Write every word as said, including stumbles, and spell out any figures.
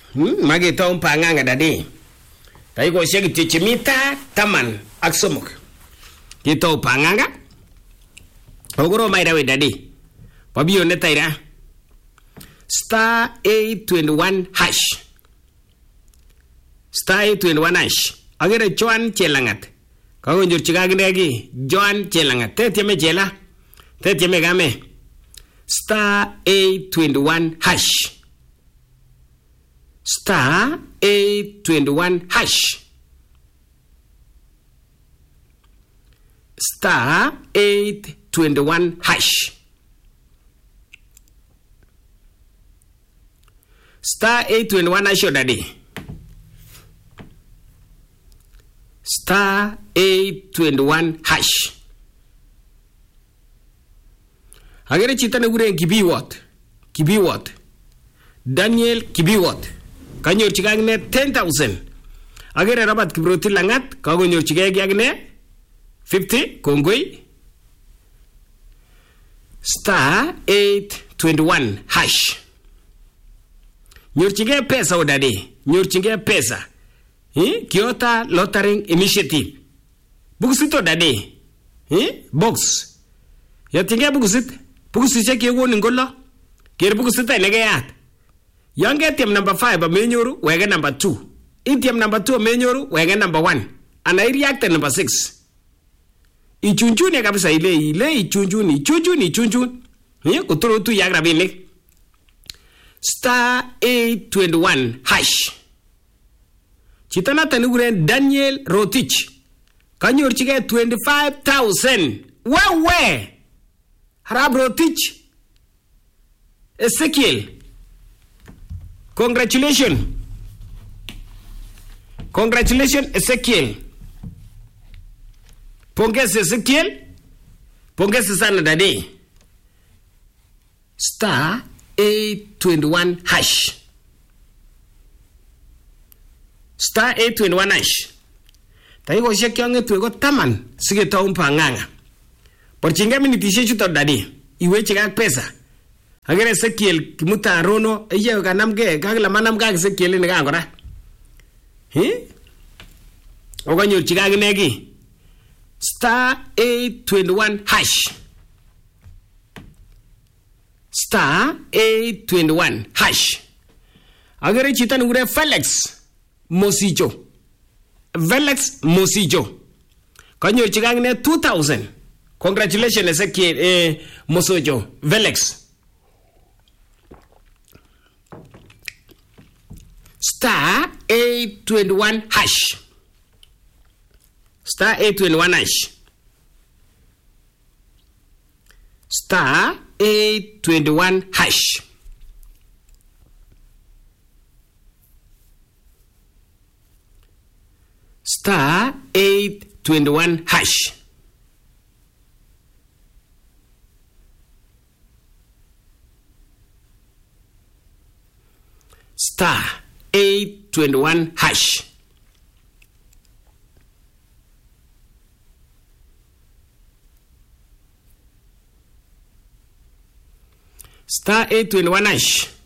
Hmm, magitaw panganga dadi. Tayo ko siya chimita taman ak somok. Kitaw panganga. Ogoro may dawe dadi. Pabiyo na tayo star eight twenty-one hash. Star eight twenty-one hash. Agere Joan Chelangat. Kago njur chikagindegi Joan Chelangat. Tete me chela. Tete me game. Star eight twenty-one hash. Star eight twenty-one hash. Star eight twenty-one hash. Star eight twenty-one hash daddy. Star eight twenty-one hash. Agere chitane gure Kibiwot. Kibiwot. Daniel Kibiwot. Kanyor chigagne ten thousand. Agere Rabat Kibroti Langat. Kagonyor chigagne fifty. Kongoi. Star eight twenty-one hash. Nyor chige pesa odade. Nyor chige pesa. Eh? Kyoto Lottery Initiative. Bugusito dade. Eh? Box. Ya tinga bugusit. Bugusit ke woni ngolo. Ker bugusita negeyat. Yange team number five amenyoru wege number two. In team number two amenyoru wege number one. Ana react number six. Ichunchuni kabisa ile ile ichunchuni ichunchuni ichunchuni. Eh? Kutoro tu ya grabini. Star eight twenty-one hash. Chitana tanugure Daniel Rotich. Kanyor chige twenty-five thousand. Wewe. Harab Rotich. Ezekiel. Congratulations. Congratulations Ezekiel. Pongeze Ezekiel. Pongeze sana dadi. Star eight twenty-one hash. Star eight twenty-one hash. Tayo ko siya kyang etu ko taman sige taon panganga. Por chinga miniti siya chuta dadi. Iwe chiga pesa. Agere Ezekiel kimuta rono iye kanamge kagla manam ga Ezekiel ni gangora. He? Oganyo chiga ginegi. Star eight twenty-one hash. Star eight twenty-one hash. Agere chitan ure Felix Mosijo. Felix Mosijo. Kanyo chigangne two thousand. Congratulations Ezekiel eh, Mosojo. Felix. Star eight twenty-one hash. Star eight twenty-one hash. Star eight twenty-one hash. Star eight twenty-one hash. Star eight twenty-one hash. Star eight twenty-one hash.